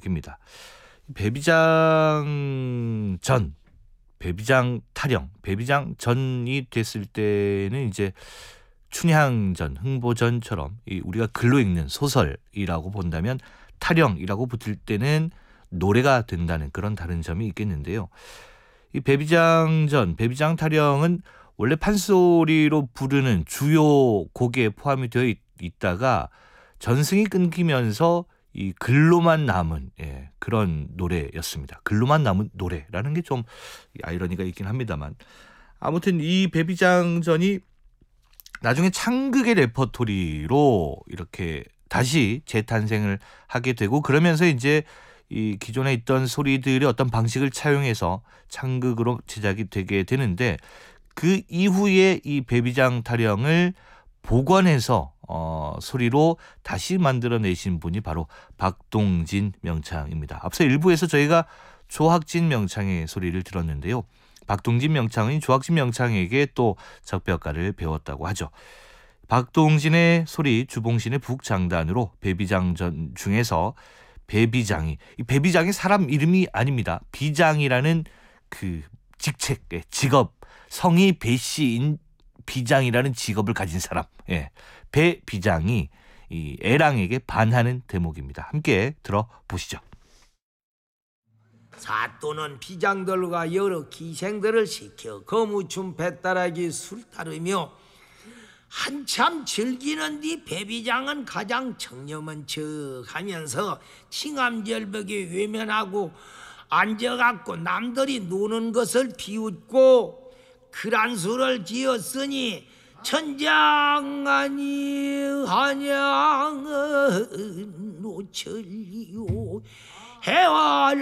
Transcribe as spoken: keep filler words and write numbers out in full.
대목입니다. 배비장 전, 배비장 타령, 배비장 전이 됐을 때는 이제 춘향전, 흥보전처럼 우리가 글로 읽는 소설이라고 본다면 타령이라고 붙을 때는 노래가 된다는 그런 다른 점이 있겠는데요. 이 배비장전, 배비장 타령은 원래 판소리로 부르는 주요 곡에 포함이 되어 있, 있다가 전승이 끊기면서 이 글로만 남은 예, 그런 노래였습니다. 글로만 남은 노래라는 게 좀 아이러니가 있긴 합니다만, 아무튼 이 배비장전이 나중에 창극의 레퍼토리로 이렇게 다시 재탄생을 하게 되고, 그러면서 이제 이 기존에 있던 소리들의 어떤 방식을 차용해서 창극으로 제작이 되게 되는데, 그 이후에 이 배비장 타령을 복원해서 어, 소리로 다시 만들어내신 분이 바로 박동진 명창입니다. 앞서 일부에서 저희가 조학진 명창의 소리를 들었는데요. 박동진 명창은 조학진 명창에게 또 적벽가를 배웠다고 하죠. 박동진의 소리, 주봉신의 북장단으로 배비장전 중에서 배비장이, 이 배비장이 사람 이름이 아닙니다. 비장이라는 그 직책, 직업, 성이 배씨인 비장이라는 직업을 가진 사람, 예, 배비장이 이 애랑에게 반하는 대목입니다. 함께 들어보시죠. 사또는 비장들과 여러 기생들을 시켜 거무춤 배따라기 술 따르며 한참 즐기는 뒤 배비장은 가장 청렴한 척 하면서 칭암절벽에 외면하고 앉아갖고 남들이 노는 것을 비웃고 그란수를 지었으니 천장아니 한양은 노천리요 해와